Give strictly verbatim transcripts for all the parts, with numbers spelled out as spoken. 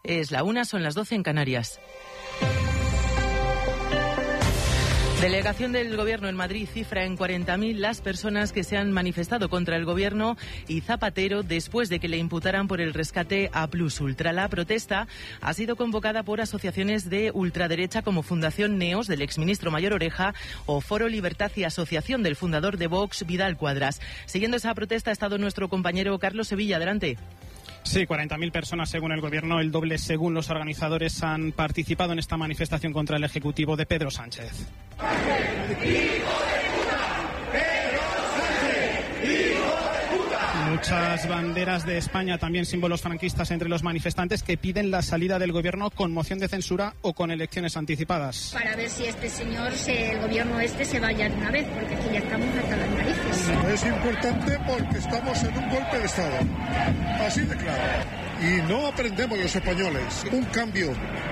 Es la una, son las doce en Canarias. Delegación del Gobierno en Madrid cifra en cuarenta mil las personas que se han manifestado contra el Gobierno y Zapatero después de que le imputaran por el rescate a Plus Ultra. La protesta ha sido convocada por asociaciones de ultraderecha como Fundación Neos del exministro Mayor Oreja o Foro Libertad y Asociación del fundador de Vox, Vidal Cuadras. Siguiendo esa protesta ha estado nuestro compañero Carlos Sevilla. Adelante. Sí, cuarenta mil personas según el Gobierno, el doble según los organizadores, han participado en esta manifestación contra el Ejecutivo de Pedro Sánchez. Muchas banderas de España, también símbolos franquistas entre los manifestantes que piden la salida del Gobierno con moción de censura o con elecciones anticipadas. Para ver si este señor, el Gobierno este, se vaya de una vez, porque aquí ya estamos hasta las narices. Es importante porque estamos en un golpe de Estado, así de claro. Y no aprendemos los españoles. Un cambio,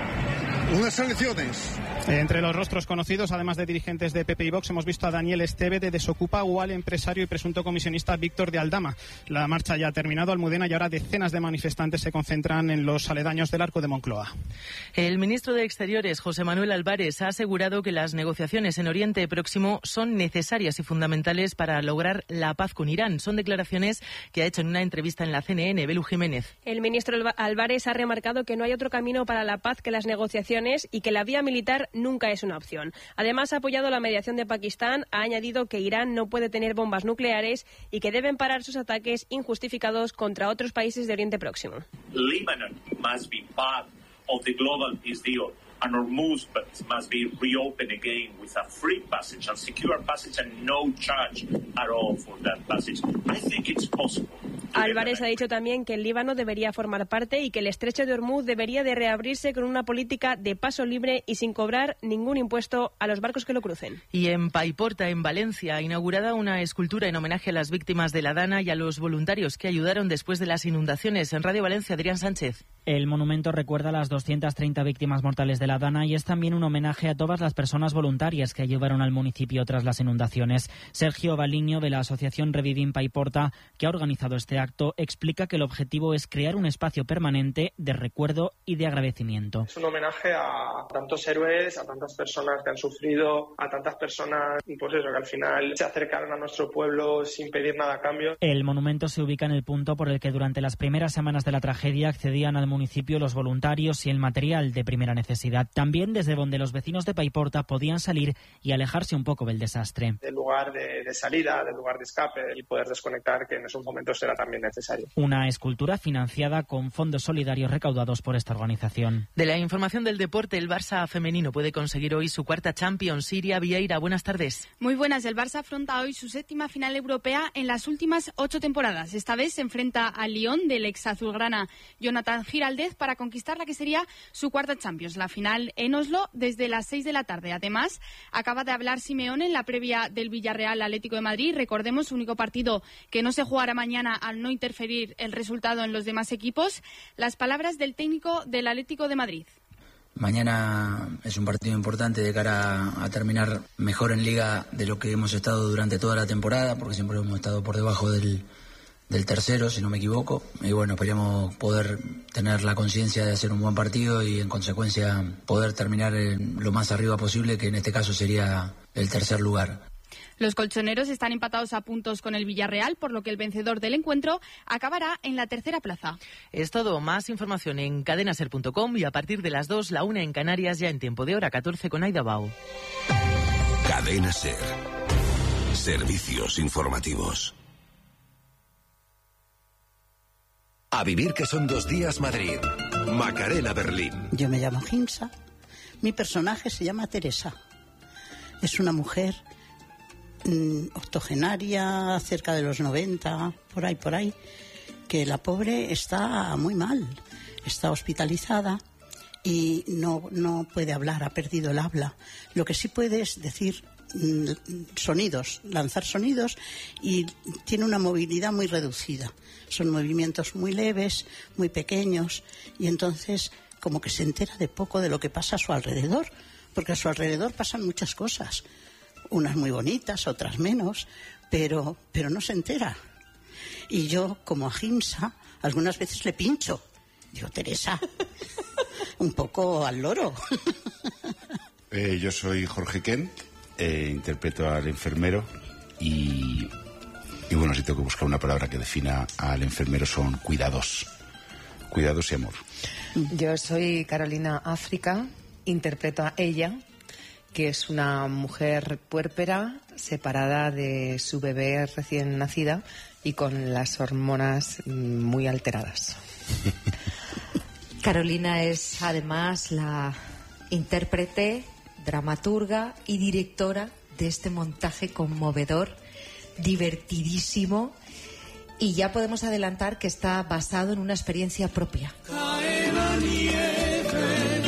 unas elecciones. Entre los rostros conocidos, además de dirigentes de P P y Vox, hemos visto a Daniel Esteve de Desocupa o al empresario y presunto comisionista Víctor de Aldama. La marcha ya ha terminado, Almudena, y ahora decenas de manifestantes se concentran en los aledaños del Arco de Moncloa. El ministro de Exteriores, José Manuel Álvarez, ha asegurado que las negociaciones en Oriente Próximo son necesarias y fundamentales para lograr la paz con Irán. Son declaraciones que ha hecho en una entrevista en la C N N. Belu Jiménez. El ministro Álvarez ha remarcado que no hay otro camino para la paz que las negociaciones y que la vía militar nunca es una opción. Además, ha apoyado la mediación de Pakistán, ha añadido que Irán no puede tener bombas nucleares y que deben parar sus ataques injustificados contra otros países de Oriente Próximo. Lebanon must be part of the global peace deal. And Hormuz must be reopened again with a free passage and secure passage and no charge at all for that passage. I think it's possible. Álvarez ha dicho también que el Líbano debería formar parte y que el estrecho de Hormuz debería de reabrirse con una política de paso libre y sin cobrar ningún impuesto a los barcos que lo crucen. Y en Paiporta, en Valencia, inaugurada una escultura en homenaje a las víctimas de la Dana y a los voluntarios que ayudaron después de las inundaciones. En Radio Valencia, Adrián Sánchez. El monumento recuerda a las doscientas treinta víctimas mortales de la Dana y es también un homenaje a todas las personas voluntarias que ayudaron al municipio tras las inundaciones. Sergio Baliño, de la asociación Revivim Paiporta, que ha organizado este acto, explica que el objetivo es crear un espacio permanente de recuerdo y de agradecimiento. Es un homenaje a tantos héroes, a tantas personas que han sufrido, a tantas personas, pues eso, que al final se acercaron a nuestro pueblo sin pedir nada a cambio. El monumento se ubica en el punto por el que durante las primeras semanas de la tragedia accedían al municipio los voluntarios y el material de primera necesidad. También desde donde los vecinos de Paiporta podían salir y alejarse un poco del desastre. Del lugar de, de salida, del lugar de escape y poder desconectar, que en esos momentos era también necesario. Una escultura financiada con fondos solidarios recaudados por esta organización. De la información del deporte, el Barça femenino puede conseguir hoy su cuarta Champions. Siria Vieira, buenas tardes. Muy buenas. El Barça afronta hoy su séptima final europea en las últimas ocho temporadas. Esta vez se enfrenta al Lyon del ex azulgrana Jonathan Giraldez para conquistar la que sería su cuarta Champions. La final en Oslo desde las seis de la tarde. Además, acaba de hablar Simeone en la previa del Villarreal Atlético de Madrid. Recordemos, su único partido que no se jugará mañana al no interferir el resultado en los demás equipos. Las palabras del técnico del Atlético de Madrid. Mañana es un partido importante de cara a terminar mejor en Liga de lo que hemos estado durante toda la temporada, porque siempre hemos estado por debajo del, del tercero, si no me equivoco. Y bueno, esperemos poder tener la conciencia de hacer un buen partido y en consecuencia poder terminar en lo más arriba posible, que en este caso sería el tercer lugar. Los colchoneros están empatados a puntos con el Villarreal, por lo que el vencedor del encuentro acabará en la tercera plaza. Es todo. Más información en cadenaser punto com y a partir de las dos, la una en Canarias, ya en tiempo de hora catorce con Aida Bau. Cadena Ser. Servicios informativos. A vivir que son dos días Madrid. Macarena Berlín. Yo me llamo Ginsa. Mi personaje se llama Teresa. Es una mujer octogenaria, cerca de los noventa, por ahí, por ahí, que la pobre está muy mal, está hospitalizada y no, no puede hablar, ha perdido el habla. Lo que sí puede es decir sonidos, lanzar sonidos, y tiene una movilidad muy reducida. Son movimientos muy leves, muy pequeños, y entonces como que se entera de poco de lo que pasa a su alrededor, porque a su alrededor pasan muchas cosas. Unas muy bonitas, otras menos, pero, pero no se entera. Y yo, como ahimsa, algunas veces le pincho. Digo, Teresa, un poco al loro. Eh, yo soy Jorge Kent, eh, interpreto al enfermero y, y bueno, si tengo que buscar una palabra que defina al enfermero son cuidados, cuidados y amor. Yo soy Carolina África, interpreto a ella, que es una mujer puérpera, separada de su bebé recién nacida y con las hormonas muy alteradas. Carolina es además la intérprete, dramaturga y directora de este montaje conmovedor, divertidísimo, y ya podemos adelantar que está basado en una experiencia propia. Cae la nieve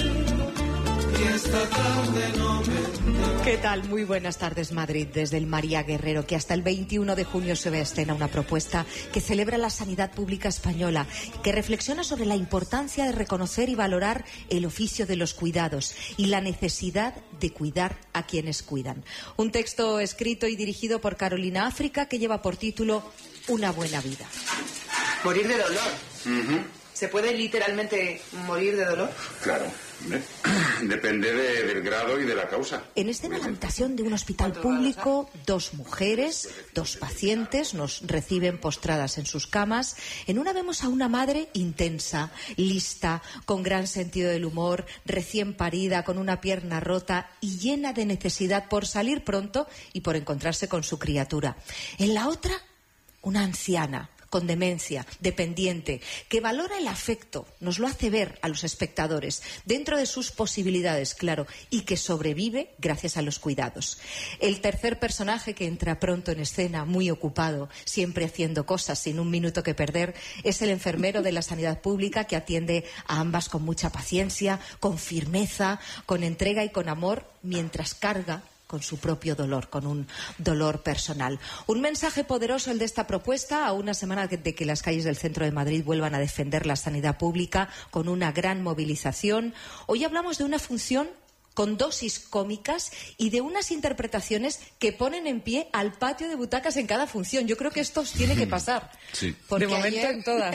y esta tarde no me... ¿Qué tal? Muy buenas tardes, Madrid, desde el María Guerrero, que hasta el veintiuno de junio se ve a escena una propuesta que celebra la sanidad pública española, que reflexiona sobre la importancia de reconocer y valorar el oficio de los cuidados y la necesidad de cuidar a quienes cuidan. Un texto escrito y dirigido por Carolina África que lleva por título Una buena vida. Morir de dolor. Uh-huh. ¿Se puede literalmente morir de dolor? Claro, hombre. Depende de, del grado y de la causa. En escena, la habitación de un hospital público, dos mujeres, dos pacientes nos reciben postradas en sus camas. En una vemos a una madre intensa, lista, con gran sentido del humor, recién parida, con una pierna rota y llena de necesidad por salir pronto y por encontrarse con su criatura. En la otra, una anciana con demencia, dependiente, que valora el afecto, nos lo hace ver a los espectadores, dentro de sus posibilidades, claro, y que sobrevive gracias a los cuidados. El tercer personaje que entra pronto en escena, muy ocupado, siempre haciendo cosas sin un minuto que perder, es el enfermero de la sanidad pública que atiende a ambas con mucha paciencia, con firmeza, con entrega y con amor, mientras carga con su propio dolor, con un dolor personal. Un mensaje poderoso el de esta propuesta, a una semana de que las calles del centro de Madrid vuelvan a defender la sanidad pública con una gran movilización. Hoy hablamos de una función con dosis cómicas y de unas interpretaciones que ponen en pie al patio de butacas en cada función. Yo creo que esto os tiene que pasar. Sí. De momento ayer, en todas.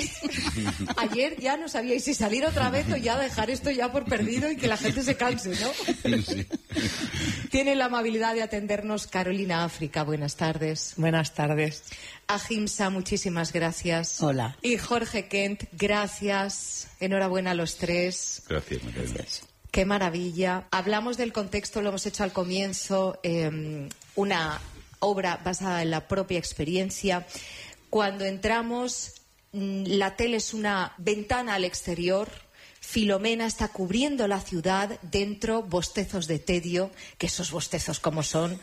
Ayer ya no sabíais si salir otra vez o ya dejar esto ya por perdido y que la gente se canse, ¿no? Sí. Tiene la amabilidad de atendernos Carolina África. Buenas tardes. Buenas tardes. Ahimsa, muchísimas gracias. Hola. Y Jorge Kent, gracias. Enhorabuena a los tres. Gracias, Macarena. Qué maravilla. Hablamos del contexto, lo hemos hecho al comienzo, eh, una obra basada en la propia experiencia. Cuando entramos, la tele es una ventana al exterior. Filomena está cubriendo la ciudad, dentro bostezos de tedio, que esos bostezos como son,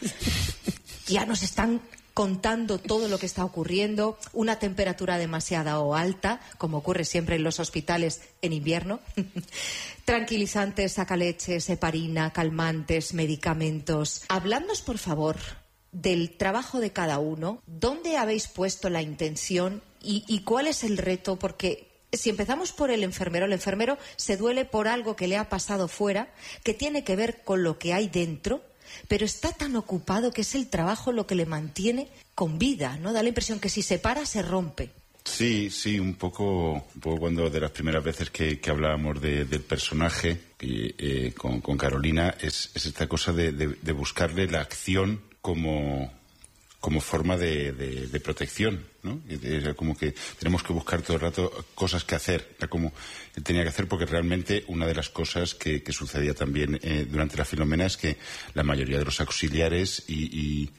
ya nos están contando todo lo que está ocurriendo, una temperatura demasiado alta, como ocurre siempre en los hospitales en invierno, tranquilizantes, sacaleches, heparina, calmantes, medicamentos. Habladnos, por favor, del trabajo de cada uno, dónde habéis puesto la intención y, y cuál es el reto, porque si empezamos por el enfermero, el enfermero se duele por algo que le ha pasado fuera, que tiene que ver con lo que hay dentro, pero está tan ocupado que es el trabajo lo que le mantiene con vida, ¿no? Da la impresión que si se para, se rompe. Sí, sí, un poco, un poco cuando de las primeras veces que, que hablábamos de, del personaje que, eh, con, con Carolina, es, es esta cosa de, de, de buscarle la acción como, como forma de, de, de protección, ¿no? Era como que tenemos que buscar todo el rato cosas que hacer. Era como él tenía que hacer, porque realmente una de las cosas que, que sucedía también eh, durante la Filomena es que la mayoría de los auxiliares y, y,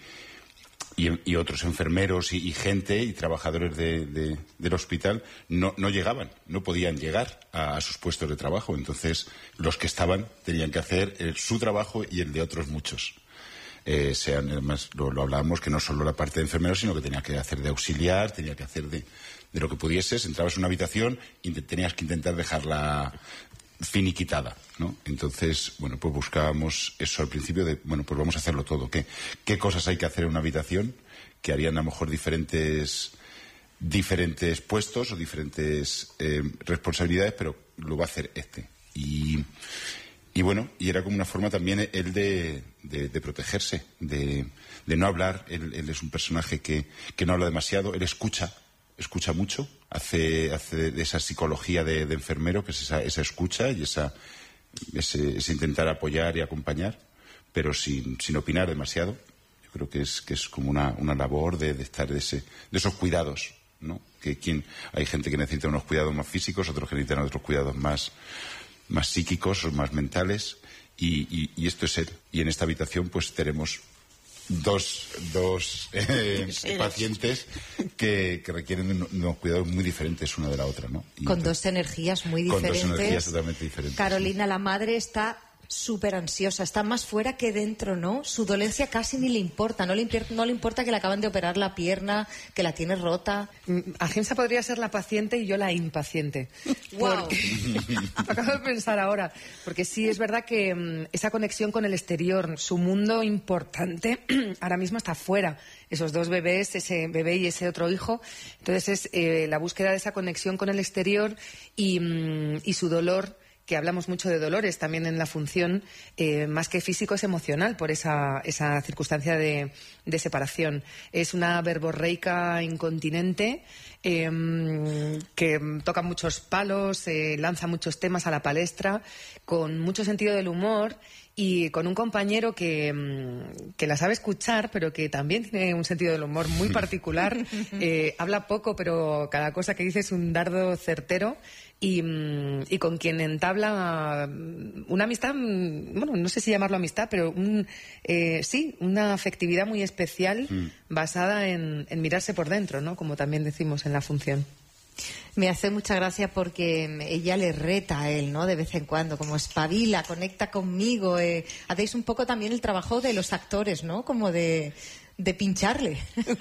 y, y otros enfermeros y, y gente y trabajadores de, de, del hospital no, no llegaban, no podían llegar a, a sus puestos de trabajo. Entonces los que estaban tenían que hacer el, su trabajo y el de otros muchos. Eh, sean, además, lo, lo hablábamos, que no solo la parte de enfermero, sino que tenía que hacer de auxiliar, tenía que hacer de, de lo que pudieses. Entrabas en una habitación y te, tenías que intentar dejarla finiquitada, ¿no? Entonces, bueno, pues buscábamos eso al principio de, bueno, pues vamos a hacerlo todo. ¿Qué, qué cosas hay que hacer en una habitación que harían a lo mejor diferentes, diferentes puestos o diferentes eh, responsabilidades, pero lo va a hacer este. Y... Y bueno, y era como una forma también él de, de, de protegerse, de, de no hablar. Él, él es un personaje que, que no habla demasiado, él escucha escucha mucho, hace, hace de esa psicología de, de enfermero, que es esa, esa escucha y esa, ese, ese intentar apoyar y acompañar, pero sin, sin opinar demasiado. Yo creo que es, que es como una, una labor de, de estar de, ese, de esos cuidados, ¿no? Que quien, hay gente que necesita unos cuidados más físicos, otros que necesitan otros cuidados más, más psíquicos o más mentales, y, y, y esto es él. Y en esta habitación pues tenemos dos, dos eh, pacientes que, que requieren unos, unos cuidados muy diferentes una de la otra, ¿no? Y con entonces, dos energías muy diferentes. Con dos energías totalmente diferentes. Carolina, sí. La madre está súper ansiosa, está más fuera que dentro, ¿no? Su dolencia casi ni le importa, no le, no le importa que le acaban de operar la pierna, que la tiene rota. Ahimsa podría ser la paciente y yo la impaciente. ¡Wow! Acabo de pensar ahora, porque sí es verdad que um, esa conexión con el exterior, su mundo importante, ahora mismo está fuera. Esos dos bebés, ese bebé y ese otro hijo. Entonces es eh, la búsqueda de esa conexión con el exterior y, um, y su dolor, que hablamos mucho de dolores también en la función, eh, más que físico es emocional por esa, esa circunstancia de, de separación. Es una verborreica incontinente eh, que toca muchos palos, eh, lanza muchos temas a la palestra, con mucho sentido del humor y con un compañero que, que la sabe escuchar, pero que también tiene un sentido del humor muy particular. Eh, habla poco, pero cada cosa que dice es un dardo certero. Y, y con quien entabla una amistad, bueno, no sé si llamarlo amistad, pero un, eh, sí, una afectividad muy especial mm. basada en, en mirarse por dentro, ¿no? Como también decimos en la función. Me hace mucha gracia porque ella le reta a él, ¿no? De vez en cuando, como espabila, conecta conmigo. Eh. Hacéis un poco también el trabajo de los actores, ¿no? Como de... de pincharle.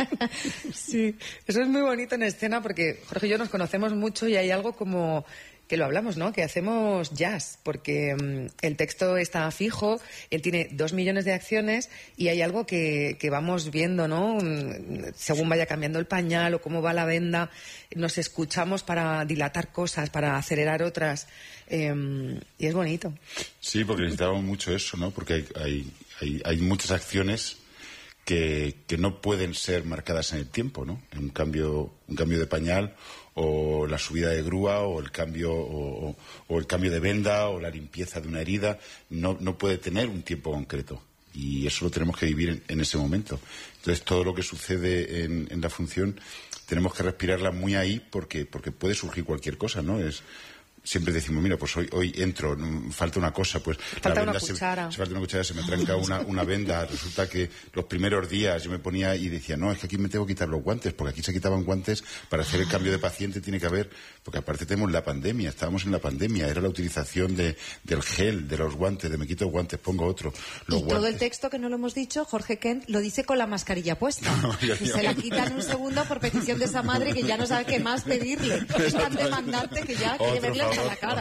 Sí, eso es muy bonito en escena porque Jorge y yo nos conocemos mucho y hay algo como que lo hablamos, ¿no? Que hacemos jazz, porque um, el texto está fijo, él tiene dos millones de acciones y hay algo que, que vamos viendo, ¿no? Según vaya cambiando el pañal o cómo va la venda, nos escuchamos para dilatar cosas, para acelerar otras, eh, y es bonito. Sí, porque necesitábamos mucho eso, ¿no? Porque hay, hay, hay, hay muchas acciones Que, que no pueden ser marcadas en el tiempo, ¿no? Un cambio, un cambio de pañal o la subida de grúa o el cambio o, o el cambio de venda o la limpieza de una herida no, no puede tener un tiempo concreto y eso lo tenemos que vivir en, en ese momento. Entonces todo lo que sucede en, en la función tenemos que respirarla muy ahí porque porque puede surgir cualquier cosa, ¿no? Es Siempre decimos, mira, pues hoy hoy entro, falta una cosa, pues falta la venda una cuchara. Se, se falta una cuchara, se me tranca una, una venda. Resulta que los primeros días yo me ponía y decía, no, es que aquí me tengo que quitar los guantes, porque aquí se quitaban guantes para hacer el cambio de paciente, tiene que haber, porque aparte tenemos la pandemia, estábamos en la pandemia, era la utilización de, del gel, de los guantes, de me quito guantes, pongo otro. Los y todo guantes. El texto que no lo hemos dicho, Jorge Kent lo dice con la mascarilla puesta. No, ya, ya. Y se la quita en un segundo por petición de esa madre que ya no sabe qué más pedirle. Es tan demandante que ya quiere verle hasta la cara.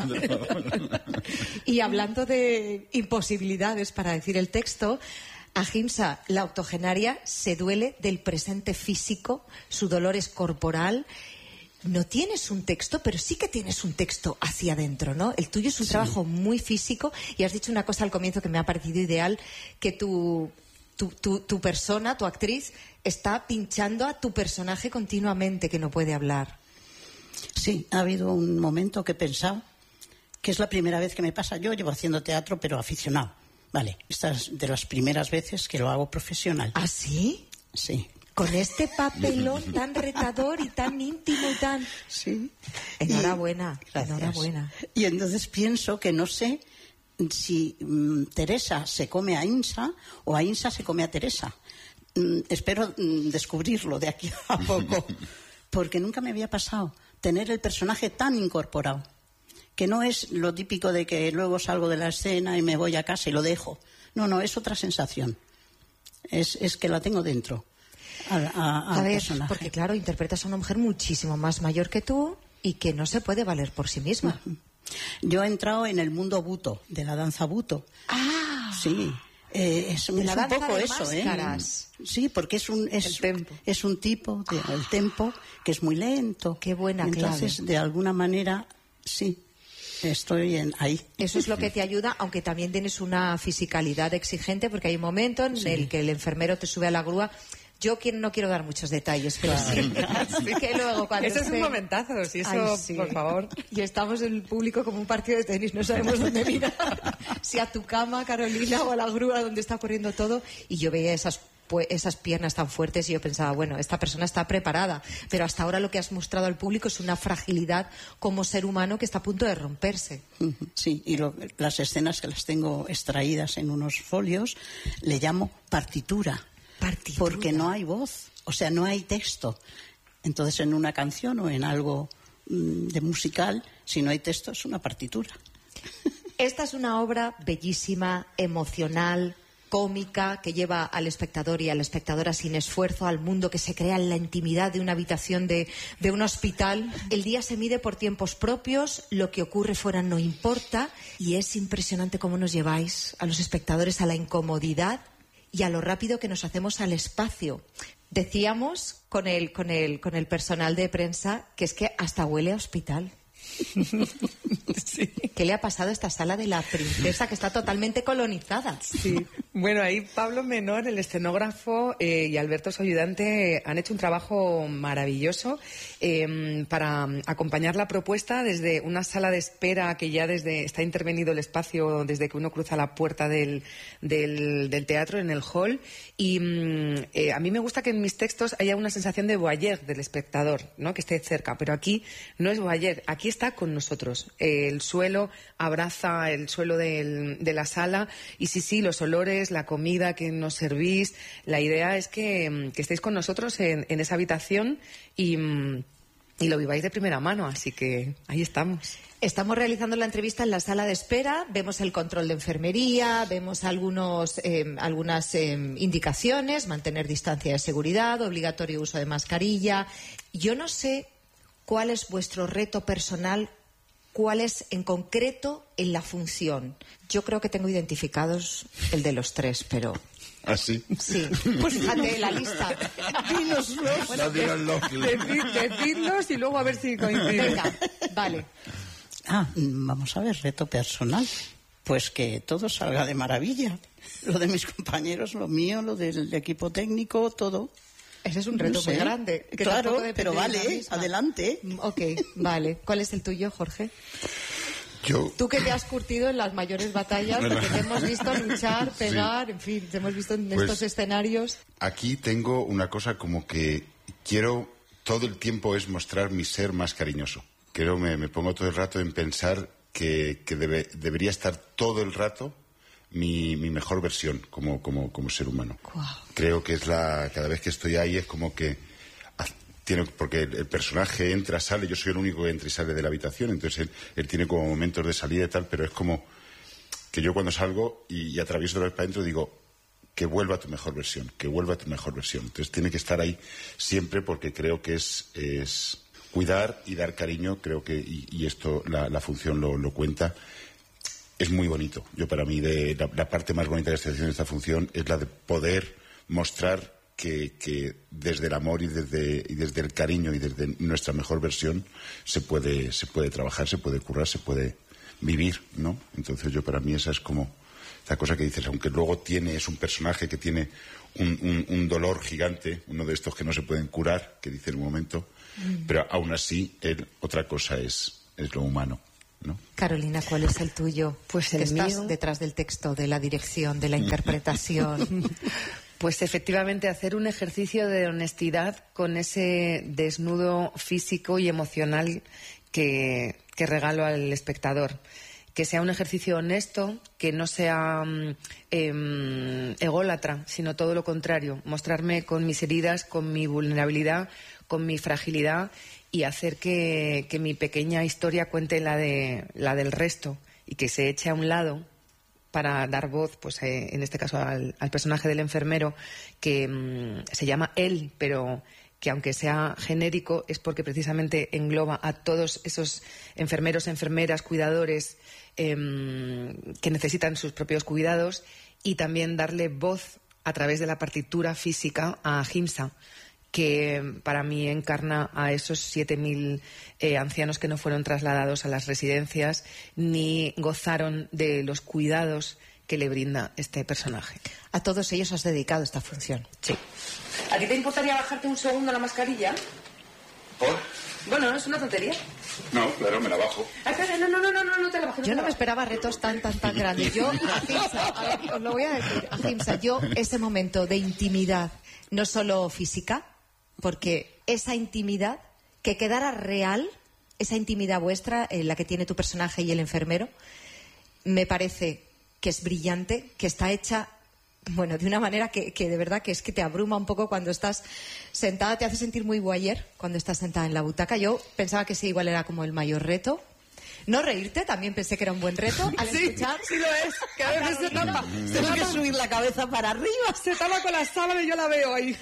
Y hablando de imposibilidades para decir el texto, Ahimsa, la octogenaria, se duele del presente físico, su dolor es corporal. No tienes un texto, pero sí que tienes un texto hacia adentro, ¿no? El tuyo es un sí. trabajo muy físico y has dicho una cosa al comienzo que me ha parecido ideal, que tu, tu, tu, tu persona, tu actriz, está pinchando a tu personaje continuamente, que no puede hablar. Sí, ha habido un momento que he pensado que es la primera vez que me pasa. Yo llevo haciendo teatro, pero aficionado. Vale, esta es de las primeras veces que lo hago profesional. ¿Ah, sí? Sí. Con este papelón tan retador y tan íntimo y tan... Sí. Enhorabuena, y, enhorabuena. Y entonces pienso que no sé si um, Teresa se come a Ahimsa o Ahimsa se come a Teresa. Um, espero um, descubrirlo de aquí a poco, porque nunca me había pasado tener el personaje tan incorporado. Que no es lo típico de que luego salgo de la escena y me voy a casa y lo dejo. No, no, es otra sensación. Es, es que la tengo dentro. A, a, a ver, personaje. Porque claro, interpretas a una mujer muchísimo más mayor que tú y que no se puede valer por sí misma. Yo he entrado en el mundo buto, de la danza buto. ¡Ah! Sí. Eh, es, de es la un danza poco de eso, máscaras. ¿eh? Sí, porque es un es, es un tipo de, ah. el tempo que es muy lento. Qué buena Entonces, clave. de alguna manera, sí. Estoy en ahí. Eso es lo que te ayuda, aunque también tienes una fisicalidad exigente, porque hay un momento en sí. el que el enfermero te sube a la grúa. Yo no quiero dar muchos detalles, pero sí, sí que luego cuando eso esté... es un momentazo, si eso, Ay, sí. por favor. Y estamos en el público como un partido de tenis, no sabemos dónde mirar. Si a tu cama, Carolina, o a la grúa donde está corriendo todo. Y yo veía esas pues esas piernas tan fuertes y yo pensaba, bueno, esta persona está preparada, pero hasta ahora lo que has mostrado al público es una fragilidad como ser humano que está a punto de romperse. Sí, y lo, las escenas que las tengo extraídas en unos folios le llamo partitura, partitura, porque no hay voz, o sea, no hay texto. Entonces, en una canción o en algo mmm, de musical, si no hay texto, es una partitura. Esta es una obra bellísima, emocional, cómica, que lleva al espectador y a la espectadora sin esfuerzo al mundo que se crea en la intimidad de una habitación de, de un hospital. El día se mide por tiempos propios, lo que ocurre fuera no importa, y es impresionante cómo nos lleváis a los espectadores a la incomodidad y a lo rápido que nos hacemos al espacio. Decíamos con el, con el, con el personal de prensa que es que hasta huele a hospital. Sí. ¿Qué le ha pasado a esta sala de la princesa que está totalmente colonizada? Sí. Bueno, ahí Pablo Menor, el escenógrafo, eh, y Alberto, su ayudante, han hecho un trabajo maravilloso eh, para acompañar la propuesta desde una sala de espera que ya desde está intervenido el espacio desde que uno cruza la puerta del, del, del teatro en el hall. Y eh, a mí me gusta que en mis textos haya una sensación de voyeur del espectador, ¿no? Que esté cerca, pero aquí no es voyeur, aquí está con nosotros. Eh, el suelo abraza el suelo del, de la sala y sí, sí, los olores, la comida que nos servís. La idea es que, que estéis con nosotros en, en esa habitación y, y lo viváis de primera mano, así que ahí estamos. Estamos realizando la entrevista en la sala de espera, vemos el control de enfermería, vemos algunos, eh, algunas eh, indicaciones, mantener distancia de seguridad, obligatorio uso de mascarilla. Yo no sé cuál es vuestro reto personal, cuál es en concreto en la función. Yo creo que tengo identificados el de los tres, pero... ¿Ah, sí? Sí. Pues fíjate la lista. Dínoslos. Bueno, decid, decidlos y luego a ver si coinciden. Venga, vale. Ah, vamos a ver, reto personal. Pues que todo salga de maravilla. Lo de mis compañeros, lo mío, lo del equipo técnico, todo. Ese es un reto no sé. muy grande. Que claro, pero vale, adelante. Ok, vale. ¿Cuál es el tuyo, Jorge? Yo... Tú que te has curtido en las mayores batallas, porque te hemos visto luchar, pegar, sí. En fin, te hemos visto en pues, estos escenarios. Aquí tengo una cosa como que quiero, todo el tiempo es mostrar mi ser más cariñoso. Creo, me, me pongo todo el rato en pensar que, que debe, debería estar todo el rato mi, mi mejor versión como, como, como ser humano. Wow. Creo que es la, cada vez que estoy ahí es como que tiene, porque el, el personaje entra, sale, yo soy el único que entra y sale de la habitación, entonces él, él tiene como momentos de salida y tal, pero es como que yo cuando salgo y, y atravieso de para adentro digo que vuelva a tu mejor versión, que vuelva a tu mejor versión. Entonces tiene que estar ahí siempre porque creo que es, es cuidar y dar cariño, creo que, y, y esto la, la función lo, lo cuenta. Es muy bonito. Yo para mí de, la, la parte más bonita de esta, de esta función es la de poder mostrar que, que desde el amor y desde, y desde el cariño y desde nuestra mejor versión se puede, se puede trabajar, se puede currar, se puede vivir, ¿no? Entonces yo para mí esa es como la cosa que dices, aunque luego tiene, es un personaje que tiene un, un, un dolor gigante, uno de estos que no se pueden curar, que dice en un momento, mm. pero aún así él, otra cosa es, es lo humano, ¿no? Carolina, ¿cuál es el tuyo? Pues el que estás mío... detrás del texto, de la dirección, de la interpretación. Pues efectivamente hacer un ejercicio de honestidad con ese desnudo físico y emocional que, que regalo al espectador. Que sea un ejercicio honesto, que no sea eh, ególatra, sino todo lo contrario. Mostrarme con mis heridas, con mi vulnerabilidad, con mi fragilidad y hacer que, que mi pequeña historia cuente la, de, la del resto y que se eche a un lado para dar voz, pues eh, en este caso al, al personaje del enfermero, que mmm, se llama él, pero que aunque sea genérico es porque precisamente engloba a todos esos enfermeros, enfermeras, cuidadores eh, que necesitan sus propios cuidados, y también darle voz a través de la partitura física a Ahimsa, que para mí encarna a esos siete mil eh, ancianos que no fueron trasladados a las residencias ni gozaron de los cuidados que le brinda este personaje. A todos ellos has dedicado esta función. Sí. ¿A ti te importaría bajarte un segundo la mascarilla? ¿Por? Bueno, es una tontería. No, claro, me la bajo. Ah, espera, no, no, no, no, no, no te la bajes. Yo no me esperaba retos tan, tan, tan grandes. Yo, Ahimsa, a ver, os lo voy a decir, Ahimsa, yo ese momento de intimidad, no solo física, porque esa intimidad, que quedara real, esa intimidad vuestra, en la que tiene tu personaje y el enfermero, me parece que es brillante, que está hecha, bueno, de una manera que, que de verdad que es que te abruma un poco cuando estás sentada, te hace sentir muy voyeur cuando estás sentada en la butaca. Yo pensaba que sí, igual era como el mayor reto. No reírte, también pensé que era un buen reto. Al sí, escuchar, sí lo es, que a veces se tapa. Tengo que subir la cabeza para arriba. Se tapa con la sábana y yo la veo ahí.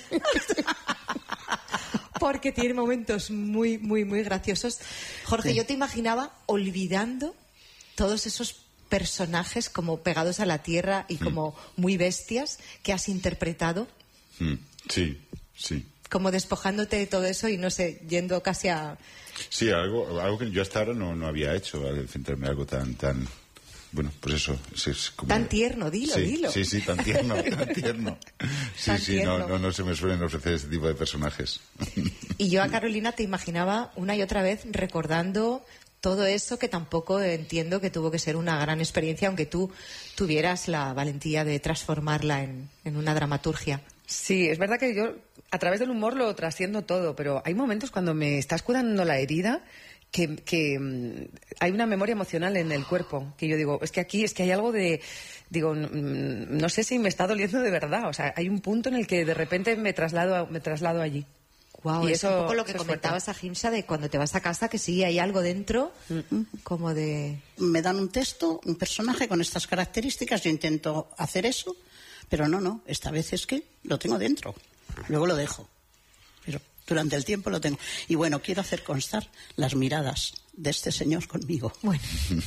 Porque tiene momentos muy, muy, muy graciosos. Jorge, sí. Yo te imaginaba olvidando todos esos personajes como pegados a la tierra y como mm. muy bestias que has interpretado. Mm. Sí, sí. Como despojándote de todo eso y no sé, yendo casi a... Sí, algo, algo que yo hasta ahora no, no había hecho, al enfrentarme a algo tan, tan, bueno, pues eso. Es, es como... Tan tierno, dilo, sí, dilo. Sí, sí, tan tierno, tan tierno. Sí, tan sí, tierno. No, no, no se me suelen ofrecer este tipo de personajes. Y yo a Carolina te imaginaba una y otra vez recordando todo eso, que tampoco entiendo que tuvo que ser una gran experiencia, aunque tú tuvieras la valentía de transformarla en, en una dramaturgia. Sí, es verdad que yo a través del humor lo trasciendo todo, pero hay momentos cuando me estás curando la herida que, que um, hay una memoria emocional en el cuerpo, que yo digo, es que aquí es que hay algo de, digo, no, no sé si me está doliendo de verdad, o sea, hay un punto en el que de repente me traslado, a, me traslado allí. Wow, y es eso, un poco lo que comentabas, Ahimsa, de cuando te vas a casa, que sí, hay algo dentro, mm. como de... Me dan un texto, un personaje con estas características, yo intento hacer eso, pero no, no, esta vez es que lo tengo dentro, luego lo dejo, pero durante el tiempo lo tengo. Y bueno, quiero hacer constar las miradas de este señor conmigo. Bueno.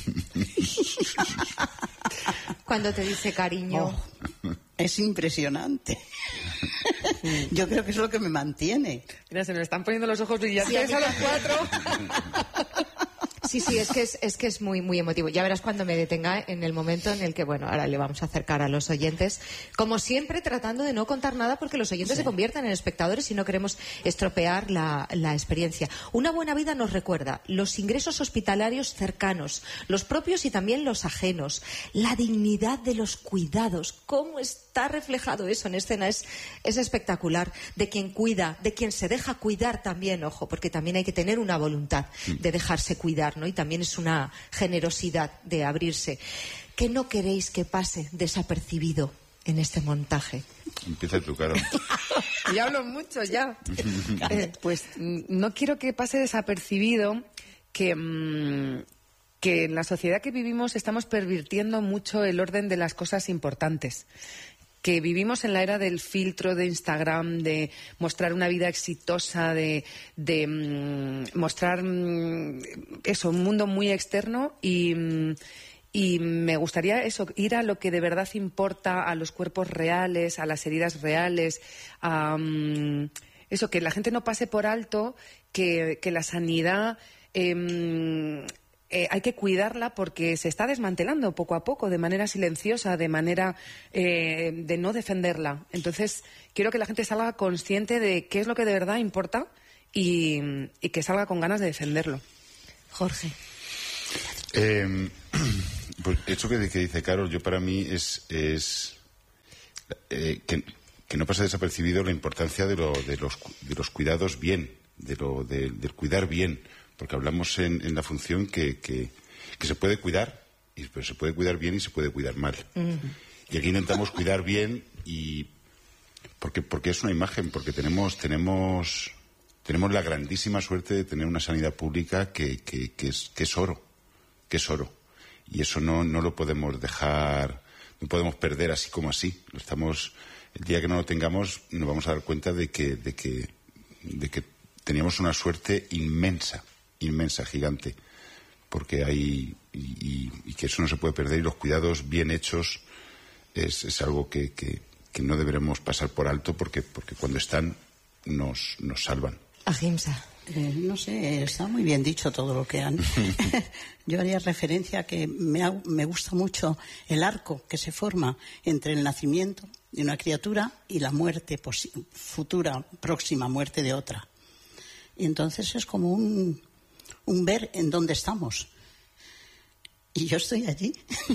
Cuando te dice cariño... Oh, es impresionante. Yo creo que es lo que me mantiene. Mira, se me están poniendo los ojos brillantes sí, a los cuatro. Sí, sí, es que es, es que es muy, muy emotivo. Ya verás cuando me detenga en el momento en el que, bueno, ahora le vamos a acercar a los oyentes. Como siempre, tratando de no contar nada porque los oyentes sí. se conviertan en espectadores y no queremos estropear la, la experiencia. Una buena vida nos recuerda los ingresos hospitalarios cercanos, los propios y también los ajenos, la dignidad de los cuidados. ¿Cómo está reflejado eso en escena? Es, es espectacular. De quien cuida, de quien se deja cuidar también, ojo, porque también hay que tener una voluntad de dejarse cuidar, ¿no? Y también es una generosidad de abrirse. ¿Qué no queréis que pase desapercibido en este montaje? Empieza tú, Carol. Ya hablo mucho, ya. eh, pues no quiero que pase desapercibido que, mmm, que en la sociedad que vivimos estamos pervirtiendo mucho el orden de las cosas importantes. Que vivimos en la era del filtro de Instagram, de mostrar una vida exitosa, de, de mmm, mostrar mmm, eso, un mundo muy externo y, mmm, y me gustaría eso, ir a lo que de verdad importa, a los cuerpos reales, a las heridas reales, a mmm, eso, que la gente no pase por alto, que, que la sanidad... Eh, Eh, hay que cuidarla porque se está desmantelando poco a poco, de manera silenciosa, de manera eh, de no defenderla. Entonces, quiero que la gente salga consciente de qué es lo que de verdad importa y, y que salga con ganas de defenderlo. Jorge. Eh, pues eso que, que dice Carol, yo para mí es, es eh, que, que no pase desapercibido la importancia de, lo, de, los, de los cuidados bien, de lo, de, del cuidar bien. Porque hablamos en, en la función que, que, que se puede cuidar, y, pero se puede cuidar bien y se puede cuidar mal. Uh-huh. Y aquí intentamos cuidar bien y porque, porque es una imagen, porque tenemos, tenemos, tenemos la grandísima suerte de tener una sanidad pública que, que, que, es, que es oro, que es oro. Y eso no, no lo podemos dejar, no podemos perder así como así. Lo estamos, el día que no lo tengamos nos vamos a dar cuenta de que, de que, de que teníamos una suerte inmensa. inmensa, gigante, porque hay y, y, y que eso no se puede perder y los cuidados bien hechos es, es algo que, que, que no deberemos pasar por alto porque, porque cuando están nos, nos salvan. Ahimsa. Eh, no sé, está muy bien dicho todo lo que han. Yo haría referencia a que me, ha, me gusta mucho el arco que se forma entre el nacimiento de una criatura y la muerte futura, próxima muerte de otra. Y entonces es como un, un ver en dónde estamos. Y yo estoy allí.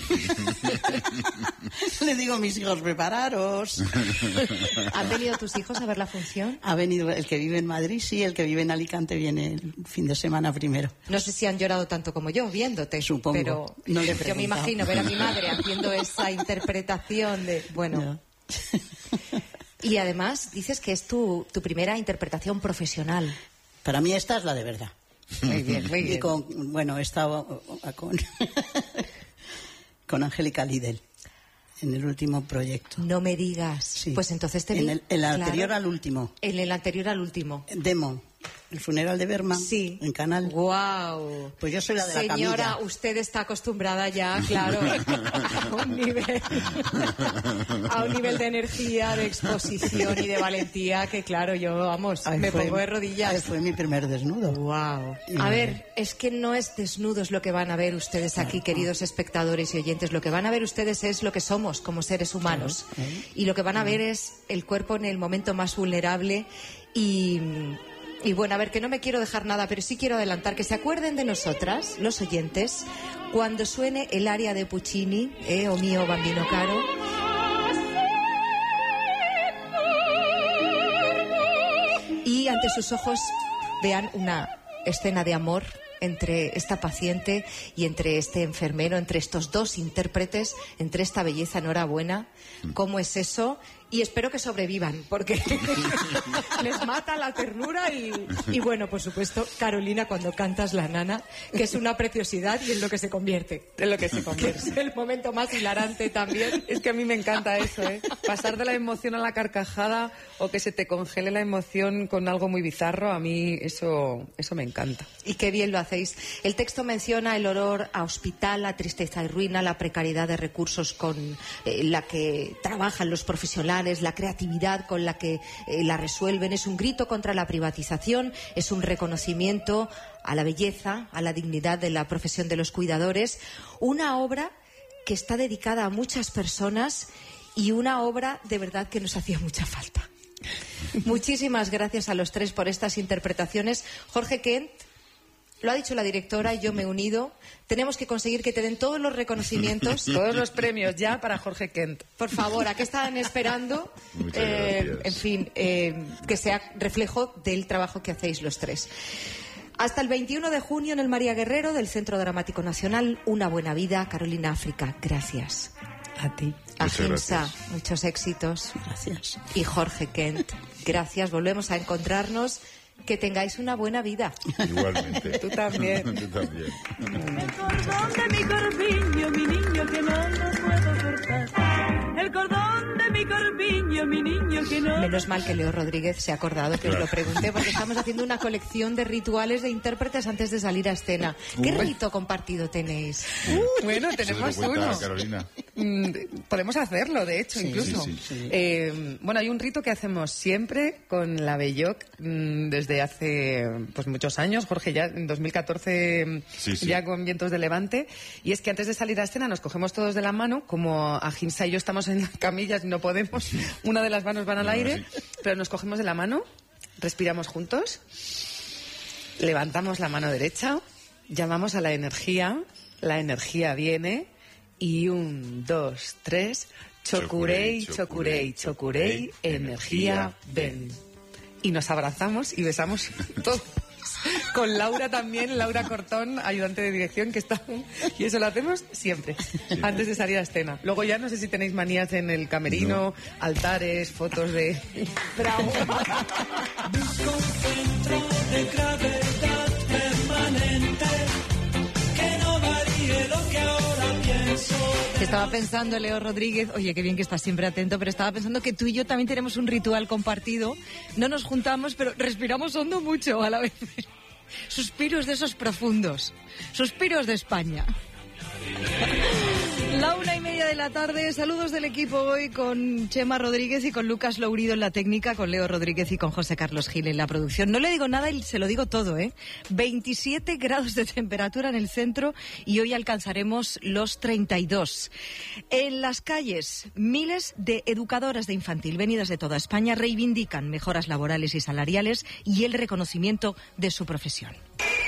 Le digo a mis hijos, prepararos. ¿Han venido tus hijos a ver la función? Ha venido el que vive en Madrid, sí, el que vive en Alicante viene el fin de semana primero. No sé si han llorado tanto como yo, viéndote. Supongo. Pero no le he yo me imagino ver a mi madre haciendo esa interpretación de... Bueno... No. Y además dices que es tu, tu primera interpretación profesional. Para mí esta es la de verdad. Muy bien, muy bien. Y con, bueno, he estado con, con Angélica Lidl en el último proyecto. No me digas. Sí. Pues entonces te vi. En el, el anterior claro, al último. En el anterior al último. Demo. El funeral de Berman. Sí. En Canal. Wow. Pues yo soy la de Señora, la camilla. Señora, usted está acostumbrada ya, claro, a un nivel, a un nivel de energía, de exposición y de valentía que, claro, yo, vamos, Ay, me fue, pongo de rodillas. Ay, fue mi primer desnudo. Wow. A ver, es que no es desnudos lo que van a ver ustedes aquí, queridos espectadores y oyentes. Lo que van a ver ustedes es lo que somos como seres humanos. Y lo que van a ver es el cuerpo en el momento más vulnerable y... Y bueno, a ver, que no me quiero dejar nada, pero sí quiero adelantar que se acuerden de nosotras, los oyentes, cuando suene el aria de Puccini, eh, o mío bambino caro. Y ante sus ojos vean una escena de amor entre esta paciente y entre este enfermero, entre estos dos intérpretes, entre esta belleza. Enhorabuena. ¿Cómo es eso? Y espero que sobrevivan, porque les mata la ternura y, y bueno, por supuesto, Carolina, cuando cantas La Nana, que es una preciosidad y en lo que se convierte. En lo que se convierte. Es el momento más hilarante también. Es que a mí me encanta eso, ¿eh? Pasar de la emoción a la carcajada o que se te congele la emoción con algo muy bizarro, a mí eso, eso me encanta. Y qué bien lo hacéis. El texto menciona el olor a hospital, la tristeza y ruina, la precariedad de recursos con eh, la que trabajan los profesionales, la creatividad con la que eh, la resuelven. Es un grito contra la privatización, es un reconocimiento a la belleza, a la dignidad de la profesión de los cuidadores. Una obra que está dedicada a muchas personas y una obra de verdad que nos hacía mucha falta. Muchísimas gracias a los tres por estas interpretaciones. Jorge Kent, lo ha dicho la directora y yo me he unido. Tenemos que conseguir que te den todos los reconocimientos. Todos los premios ya para Jorge Kent. Por favor, ¿a qué estaban esperando? Muchas Eh, gracias. en fin, eh, que sea reflejo del trabajo que hacéis los tres. Hasta el veintiuno de junio en el María Guerrero del Centro Dramático Nacional. Una buena vida, Carolina África. Gracias. A ti. A Muchas Gimsa, gracias. muchos éxitos. Gracias. Y Jorge Kent, gracias. Volvemos a encontrarnos. Que tengáis una buena vida. Igualmente. Tú también. Tú también. El cordón de mi corpiño, mi niño, que no lo puedo cortar. El cordón de mi corpiño, mi niño, que no... Menos mal que Leo Rodríguez se ha acordado que os lo pregunté, porque estamos haciendo una colección de rituales de intérpretes antes de salir a escena. ¿Qué Uy. rito compartido tenéis? Uh, bueno, Eso tenemos se lo cuenta uno. Carolina. Mm, podemos hacerlo, de hecho, Sí, incluso. sí, sí. Eh, bueno, hay un rito que hacemos siempre con la Belloc mm, desde hace pues muchos años. Jorge, ya en dos mil catorce, Sí, sí. ya con Vientos de Levante. Y es que antes de salir a escena nos cogemos todos de la mano, como a Gimsa y yo estamos en camillas y no podemos. Una de las manos van al Bueno, aire, sí. pero nos cogemos de la mano, respiramos juntos, levantamos la mano derecha, llamamos a la energía, la energía viene y un, dos, tres, chocurei, chocurei, chocurei, energía ven. Y nos abrazamos y besamos todos. Con Laura también, Laura Cortón, ayudante de dirección, que está... Y eso lo hacemos siempre, antes de salir a escena. Luego ya no sé si tenéis manías en el camerino, altares, fotos de... Bravo. Busco un centro de gravedad permanente que no varíe lo que ahora pienso. Estaba pensando, Leo Rodríguez, oye, qué bien que estás siempre atento, pero estaba pensando que tú y yo también tenemos un ritual compartido. No nos juntamos, pero respiramos hondo mucho a la vez. Suspiros de esos profundos. Suspiros de España. La una y media. media de la tarde. Saludos del equipo hoy con Chema Rodríguez y con Lucas Lourido en la técnica, con Leo Rodríguez y con José Carlos Gil en la producción. No le digo nada y se lo digo todo, ¿eh? veintisiete grados de temperatura en el centro y hoy alcanzaremos los treinta y dos. En las calles, miles de educadoras de infantil venidas de toda España reivindican mejoras laborales y salariales y el reconocimiento de su profesión.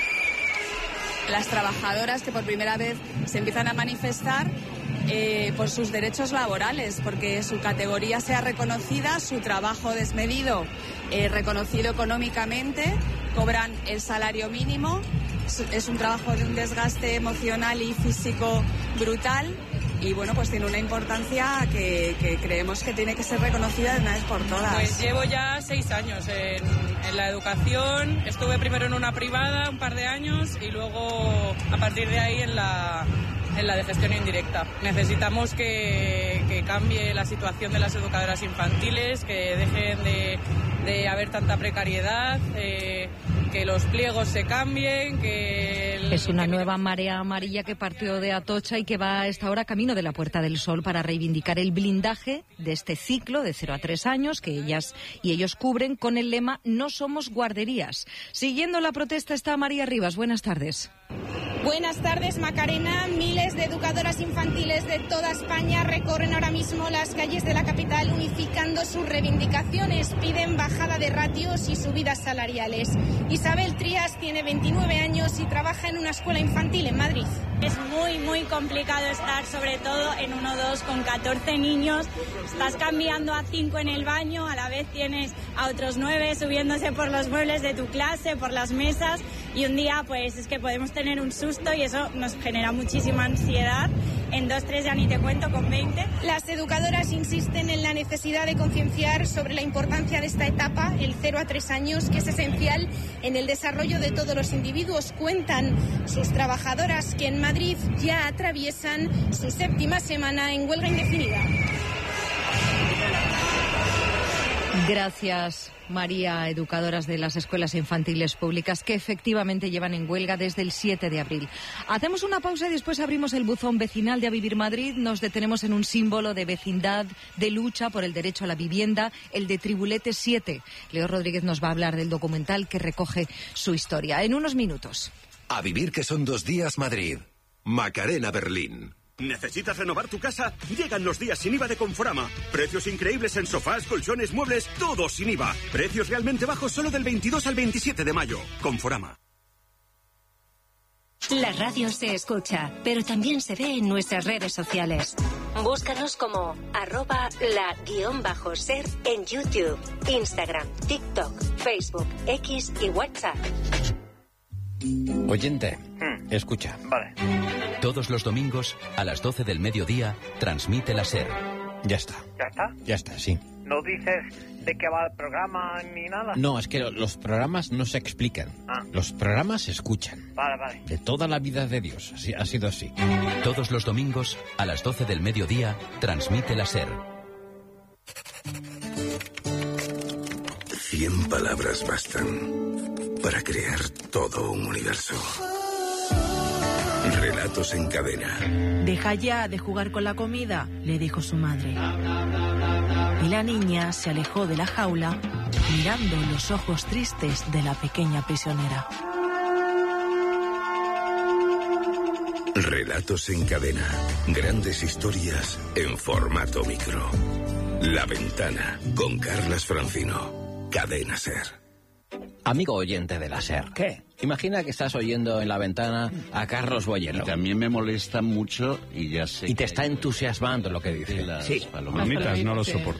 Las trabajadoras que por primera vez se empiezan a manifestar eh, por sus derechos laborales, porque su categoría sea reconocida, su trabajo desmedido, eh, reconocido económicamente, cobran el salario mínimo, es un trabajo de un desgaste emocional y físico brutal. Y bueno, pues tiene una importancia que, que creemos que tiene que ser reconocida de una vez por todas. Pues llevo ya seis años en, en la educación. Estuve primero en una privada un par de años y luego a partir de ahí en la, en la de gestión indirecta. Necesitamos que, que cambie la situación de las educadoras infantiles, que dejen de, de haber tanta precariedad, eh, que los pliegos se cambien, que... El, es una que... nueva marea amarilla que partió de Atocha y que va a esta hora camino de la Puerta del Sol para reivindicar el blindaje de este ciclo de cero a tres años que ellas y ellos cubren con el lema "No somos guarderías". Siguiendo la protesta está María Rivas. Buenas tardes. Buenas tardes, Macarena. Miles de educadoras infantiles de toda España recorren ahora mismo las calles de la capital unificando sus reivindicaciones. Piden bajada de ratios y subidas salariales. Isabel Trías tiene veintinueve años y trabaja en una escuela infantil en Madrid. Es muy, muy complicado estar, sobre todo en uno dos con catorce niños. Estás cambiando a cinco en el baño, a la vez tienes a otros nueve subiéndose por los muebles de tu clase, por las mesas, y un día pues es que podemos tener un susto y eso nos genera muchísima ansiedad. En dos, tres ya ni te cuento, con veinte. Las educadoras insisten en la necesidad de concienciar sobre la importancia de esta etapa, el cero a tres años, que es esencial en el desarrollo de todos los individuos. Cuentan sus trabajadoras que en Madrid ya atraviesan su séptima semana en huelga indefinida. Gracias, María, educadoras de las escuelas infantiles públicas que efectivamente llevan en huelga desde el siete de abril. Hacemos una pausa y después abrimos el buzón vecinal de A Vivir Madrid. Nos detenemos en un símbolo de vecindad, de lucha por el derecho a la vivienda, el de Tribulete siete. Leo Rodríguez nos va a hablar del documental que recoge su historia. En unos minutos. A Vivir que son dos días Madrid. Macarena Berlín. ¿Necesitas renovar tu casa? Llegan los días sin I V A de Conforama. Precios increíbles en sofás, colchones, muebles, todo sin I V A. Precios realmente bajos solo del veintidós al veintisiete de mayo. Conforama. La radio se escucha, pero también se ve en nuestras redes sociales. Búscanos como arroba la guión bajo ser en YouTube, Instagram, TikTok, Facebook, X y WhatsApp. Oyente, hmm. escucha. Vale. Todos los domingos, a las doce del mediodía, transmite la SER. Ya está. ¿Ya está? Ya está, sí. ¿No dices de qué va el programa ni nada? No, es que los programas no se explican. Ah. Los programas se escuchan. Vale, vale. De toda la vida de Dios. Así, ha sido así. Todos los domingos, a las doce del mediodía, transmite la SER. Cien palabras bastan para crear todo un universo. Relatos en cadena. Deja ya de jugar con la comida, le dijo su madre. Y la niña se alejó de la jaula, mirando los ojos tristes de la pequeña prisionera. Relatos en cadena. Grandes historias en formato micro. La Ventana, con Carlas Francino. Cadena SER. Amigo oyente de la SER. ¿Qué? Imagina que estás oyendo en la ventana a Carlos Boyero. Y también me molesta mucho y ya sé. Y te está entusiasmando lo que dice. Las sí. palomitas no lo soporto.